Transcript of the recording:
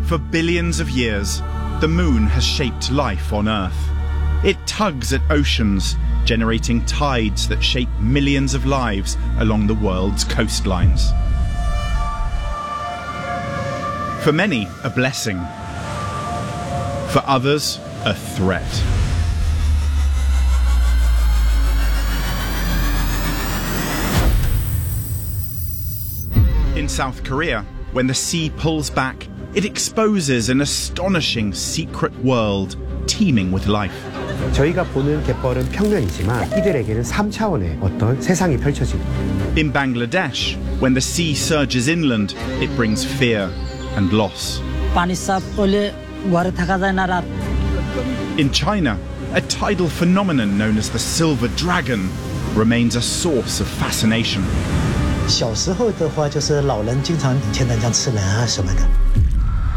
For billions of years, the moon has shaped life on Earth. It tugs at oceans, generating tides that shape millions of lives along the world's coastlines. For many, a blessing. For others, a threat. In South Korea, when the sea pulls back, it exposes an astonishing secret world teeming with life. 저희가 보는 갯벌은 평면이지만 이들에게는 3차원의 어떤 세상이 펼쳐집니다. In Bangladesh, when the sea surges inland, it brings fear and loss. In China, a tidal phenomenon known as the Silver Dragon remains a source of fascination. 小时候的话，就是老人经常以前人家吃人啊什么的。